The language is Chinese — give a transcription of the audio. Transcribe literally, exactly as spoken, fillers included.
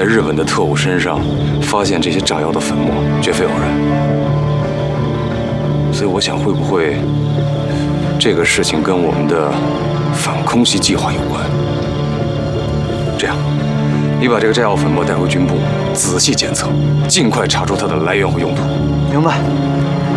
在日本的特务身上发现这些炸药的粉末，绝非偶然。所以我想，会不会这个事情跟我们的反空袭计划有关？这样，你把这个炸药粉末带回军部，仔细检测，尽快查出它的来源和用途。 明白。